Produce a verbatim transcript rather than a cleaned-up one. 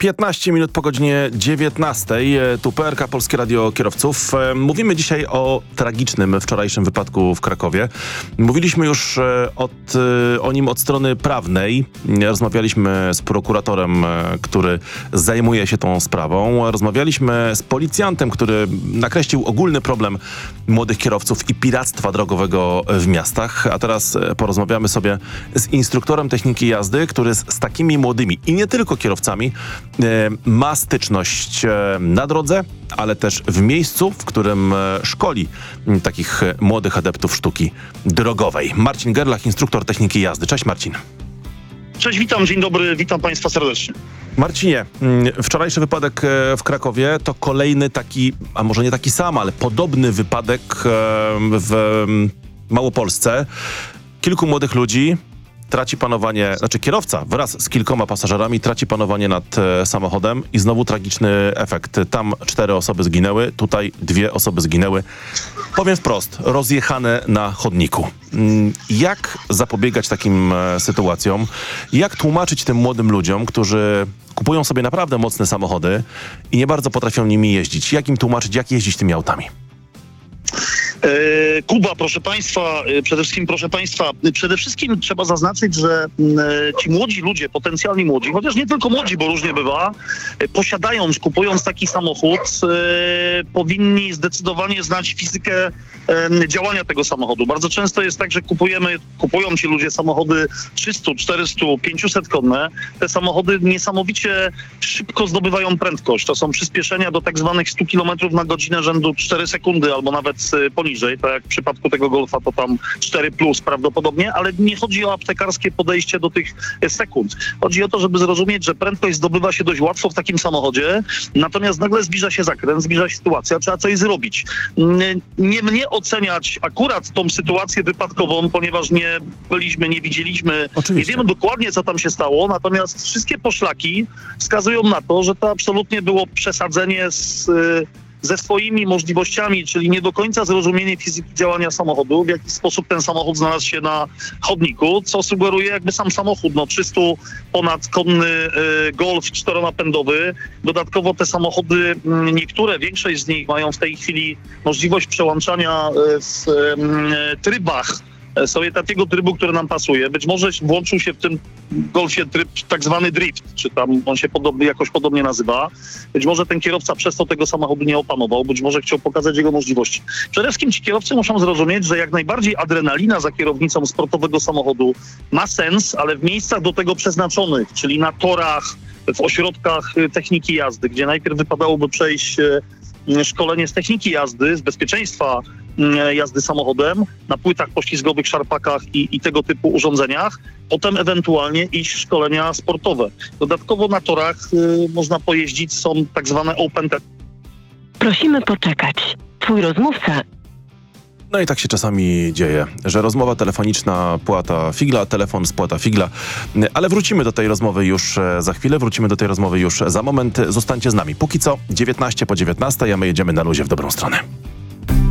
piętnaście minut po godzinie dziewiętnastej. Tu P R K, Polskie Radio Kierowców. Mówimy dzisiaj o tragicznym wczorajszym wypadku w Krakowie. Mówiliśmy już od, o nim od strony prawnej. Rozmawialiśmy z prokuratorem, który zajmuje się tą sprawą. Rozmawialiśmy z policjantem, który nakreślił ogólny problem młodych kierowców i piractwa drogowego w miastach. A teraz porozmawiamy sobie z instruktorem techniki jazdy, który z, z takimi młodymi i nie tylko kierowcami ma styczność na drodze, ale też w miejscu, w którym szkoli takich młodych adeptów sztuki drogowej. Marcin Gerlach, instruktor techniki jazdy. Cześć Marcin. Cześć, witam, dzień dobry, witam Państwa serdecznie. Marcinie, wczorajszy wypadek w Krakowie to kolejny taki, a może nie taki sam, ale podobny wypadek w Małopolsce. Kilku młodych ludzi traci panowanie, znaczy kierowca wraz z kilkoma pasażerami traci panowanie nad e, samochodem i znowu tragiczny efekt. Tam cztery osoby zginęły, tutaj dwie osoby zginęły. Powiem wprost, rozjechane na chodniku. Mm, jak zapobiegać takim e, sytuacjom? Jak tłumaczyć tym młodym ludziom, którzy kupują sobie naprawdę mocne samochody i nie bardzo potrafią nimi jeździć? Jak im tłumaczyć, jak jeździć tymi autami? Kuba, proszę Państwa, przede wszystkim, proszę Państwa, przede wszystkim trzeba zaznaczyć, że ci młodzi ludzie, potencjalni młodzi, chociaż nie tylko młodzi, bo różnie bywa, posiadając, kupując taki samochód, powinni zdecydowanie znać fizykę działania tego samochodu. Bardzo często jest tak, że kupujemy, kupują ci ludzie samochody trzysta, czterysta, pięćset konne. Te samochody niesamowicie szybko zdobywają prędkość. To są przyspieszenia do tak zwanych stu kilometrów na godzinę rzędu cztery sekundy albo nawet poniżej. Tak jak w przypadku tego Golfa to tam cztery plus prawdopodobnie, ale nie chodzi o aptekarskie podejście do tych sekund. Chodzi o to, żeby zrozumieć, że prędkość zdobywa się dość łatwo w takim samochodzie, natomiast nagle zbliża się zakręt, zbliża się sytuacja, trzeba coś zrobić. Nie mnie oceniać akurat tą sytuację wypadkową, ponieważ nie byliśmy, nie widzieliśmy, Oczywiście. nie wiemy dokładnie, co tam się stało, natomiast wszystkie poszlaki wskazują na to, że to absolutnie było przesadzenie z, ze swoimi możliwościami, czyli nie do końca zrozumienie fizyki działania samochodu, w jaki sposób ten samochód znalazł się na chodniku, co sugeruje jakby sam samochód, no trzysta ponad konny y, Golf czteronapędowy. Dodatkowo te samochody, y, niektóre, większość z nich mają w tej chwili możliwość przełączania y, w y, trybach, sobie takiego trybu, który nam pasuje. Być może włączył się w tym Golfie tryb tak zwany drift, czy tam on się podobnie, jakoś podobnie nazywa. Być może ten kierowca przez to tego samochodu nie opanował, być może chciał pokazać jego możliwości. Przede wszystkim ci kierowcy muszą zrozumieć, że jak najbardziej adrenalina za kierownicą sportowego samochodu ma sens, ale w miejscach do tego przeznaczonych, czyli na torach, w ośrodkach techniki jazdy, gdzie najpierw wypadałoby przejść szkolenie z techniki jazdy, z bezpieczeństwa jazdy samochodem, na płytach poślizgowych, szarpakach i, i tego typu urządzeniach, potem ewentualnie iść w szkolenia sportowe. Dodatkowo na torach y, można pojeździć, są tak zwane open test. Prosimy poczekać. Twój rozmówca... No i tak się czasami dzieje, że rozmowa telefoniczna płata figla, telefon spłata figla. Ale wrócimy do tej rozmowy już za chwilę, wrócimy do tej rozmowy już za moment. Zostańcie z nami. Póki co dziewiętnaście po dziewiętnastej, a my jedziemy na luzie w dobrą stronę.